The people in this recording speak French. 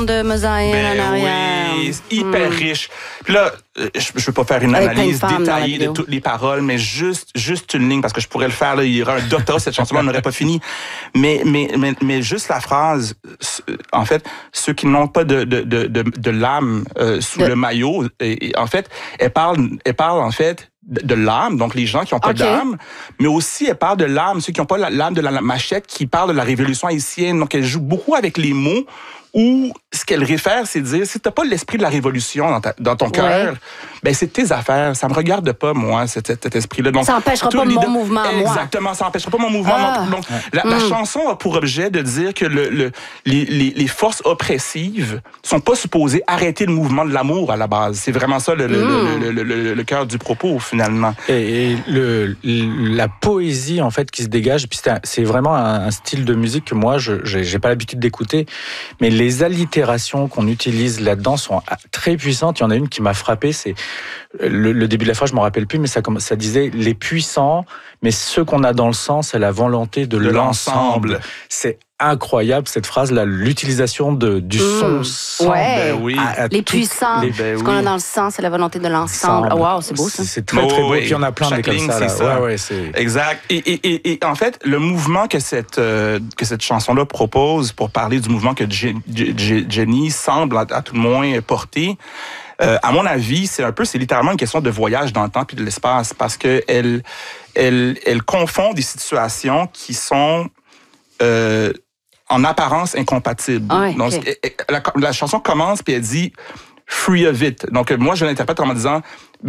de mosaïque en arrière. Oui, hyper riche. Puis là, je ne veux pas faire une analyse détaillée de toutes les paroles, mais juste une ligne, parce que je pourrais le faire, là, il y aura un doctorat, cette chanson-là, on n'aurait pas fini. Mais juste la phrase, en fait, ceux qui n'ont pas de l'âme sous le maillot, en fait, elle parle en fait, de l'âme, donc les gens qui n'ont pas d'âme, mais aussi elle parle de l'âme, ceux qui n'ont pas l'âme de la machette, qui parle de la révolution haïtienne. Donc elle joue beaucoup avec les mots, où ce qu'elle réfère, c'est de dire, si tu n'as pas l'esprit de la révolution dans ton cœur, ben c'est tes affaires. Ça me regarde pas, moi, cet esprit-là. Donc, ça n'empêchera pas mon mouvement à moi. Exactement, ça n'empêchera pas mon mouvement. Donc, la chanson a pour objet de dire que les forces oppressives sont pas supposées arrêter le mouvement de l'amour à la base. C'est vraiment ça le cœur du propos, finalement. Et la poésie, en fait, qui se dégage, puis c'est vraiment un style de musique que moi, j'ai pas l'habitude d'écouter, mais les allitérations qu'on utilise là-dedans sont très puissantes. Il y en a une qui m'a frappé, c'est le début de la phrase, je m'en rappelle plus, mais ça disait les puissants, mais ce qu'on a dans le sang, c'est la volonté de l'ensemble. C'est incroyable cette phrase-là, l'utilisation du son. Ouais. Les puissants, ce qu'on a dans le sang, c'est la volonté de l'ensemble. Oh, wow, c'est beau ça. C'est très très beau. Puis il y en a plein des comme ça. C'est exact. Et en fait, le mouvement que cette chanson-là propose pour parler du mouvement que Jenny semble à tout le moins porter, à mon avis, c'est littéralement une question de voyage dans le temps puis de l'espace, parce que elle confond des situations qui sont en apparence incompatibles. Donc, la chanson commence puis elle dit « free of it ». Donc, moi, je l'interprète en me disant